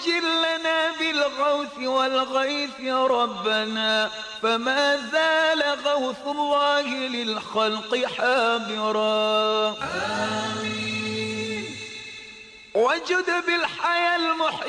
عجل لنا بالغوث والغيث ربنا، فما زال غوث الله للخلق حابرا. آمين. وجد بالحياة المحيي